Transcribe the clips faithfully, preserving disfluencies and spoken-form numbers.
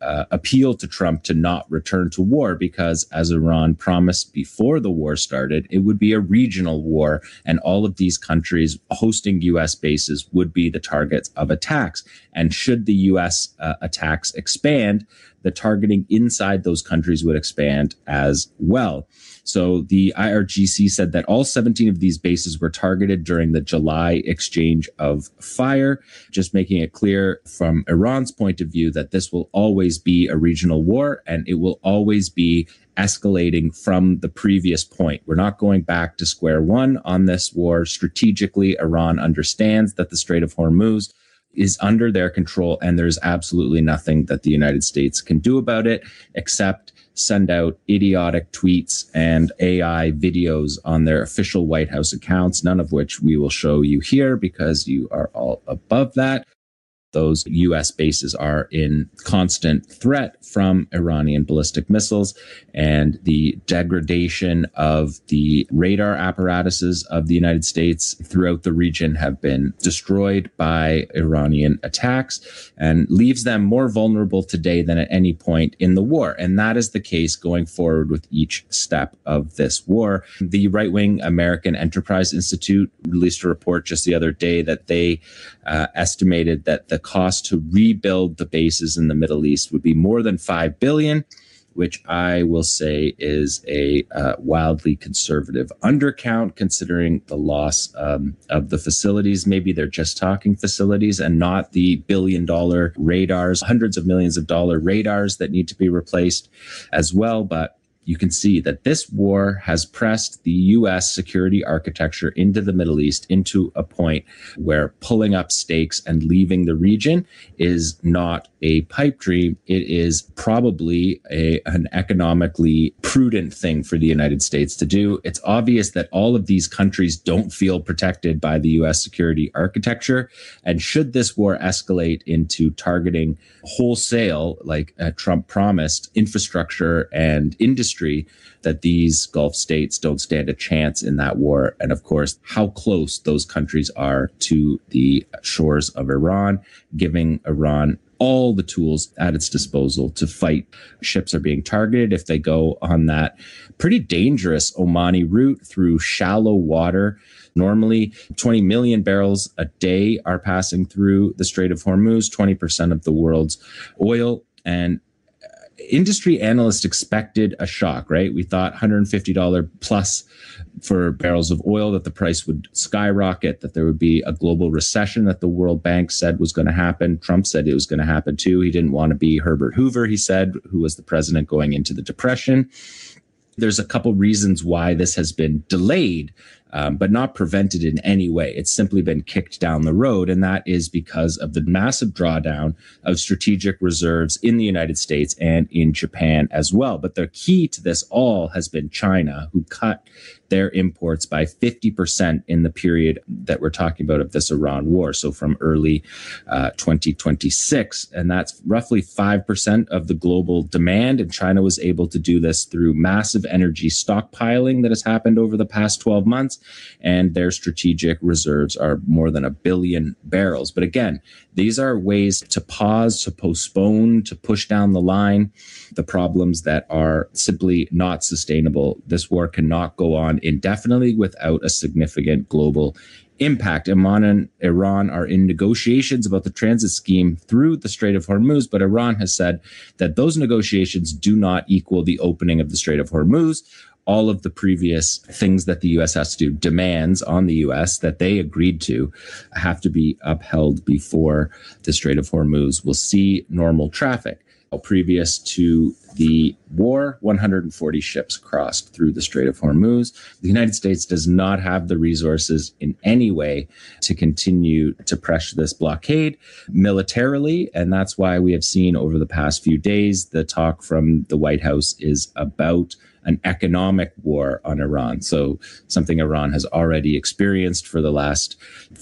uh, appeal to Trump to not return to war, because as Iran promised before the war started, it would be a regional war, and all of these countries hosting U S bases would be the targets of attacks. And should the U S uh, attacks expand, the targeting inside those countries would expand as well. So the I R G C said that all seventeen of these bases were targeted during the July exchange of fire, just making it clear from Iran's point of view that this will always be a regional war, and it will always be escalating from the previous point. We're not going back to square one on this war. Strategically, Iran understands that the Strait of Hormuz is under their control, and there's absolutely nothing that the United States can do about it except send out idiotic tweets and A I videos on their official White House accounts, none of which we will show you here because you are all above that. Those U S bases are in constant threat from Iranian ballistic missiles, and the degradation of the radar apparatuses of the United States throughout the region have been destroyed by Iranian attacks and leaves them more vulnerable today than at any point in the war. And that is the case going forward with each step of this war. The right-wing American Enterprise Institute released a report just the other day that they uh, estimated that the cost to rebuild the bases in the Middle East would be more than five billion dollars, which I will say is a uh, wildly conservative undercount considering the loss um, of the facilities. Maybe they're just talking facilities and not the billion dollar radars, hundreds of millions of dollar radars that need to be replaced as well. But you can see that this war has pressed the U S security architecture into the Middle East into a point where pulling up stakes and leaving the region is not a pipe dream. It is probably a, an economically prudent thing for the United States to do. It's obvious that all of these countries don't feel protected by the U S security architecture. And should this war escalate into targeting wholesale, like uh, Trump promised, infrastructure and industry, that these Gulf states don't stand a chance in that war. And of course, how close those countries are to the shores of Iran, giving Iran all the tools at its disposal to fight. Ships are being targeted if they go on that pretty dangerous Omani route through shallow water. Normally, twenty million barrels a day are passing through the Strait of Hormuz, twenty percent of the world's oil. And industry analysts expected a shock, right? We thought one hundred fifty dollars plus for barrels of oil, that the price would skyrocket, that there would be a global recession that the World Bank said was going to happen. Trump said it was going to happen too. He didn't want to be Herbert Hoover, he said, who was the president going into the Depression. There's a couple reasons why this has been delayed, um, but not prevented in any way. It's simply been kicked down the road, and that is because of the massive drawdown of strategic reserves in the United States and in Japan as well. But the key to this all has been China, who cut their imports by fifty percent in the period that we're talking about of this Iran war. So from early uh, twenty twenty-six, and that's roughly five percent of the global demand. And China was able to do this through massive energy stockpiling that has happened over the past twelve months. And their strategic reserves are more than a billion barrels. But again, these are ways to pause, to postpone, to push down the line the problems that are simply not sustainable. This war cannot go on indefinitely without a significant global impact. Oman and Iran are in negotiations about the transit scheme through the Strait of Hormuz, but Iran has said that those negotiations do not equal the opening of the Strait of Hormuz. All of the previous things that the U S has to do, demands on the U S that they agreed to, have to be upheld before the Strait of Hormuz will see normal traffic. Previous to the war, one hundred forty ships crossed through the Strait of Hormuz. The United States does not have the resources in any way to continue to press this blockade militarily. And that's why we have seen over the past few days, the talk from the White House is about an economic war on Iran. So something Iran has already experienced for the last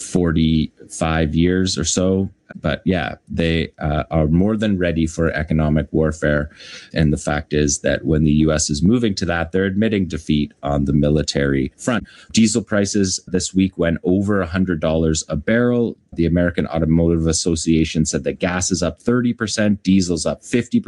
forty-five years or so. But yeah, they uh, are more than ready for economic warfare. And the fact is that when the U S is moving to that, they're admitting defeat on the military front. Diesel prices this week went over one hundred dollars a barrel. The American Automotive Association said that gas is up thirty percent, diesel's up fifty percent.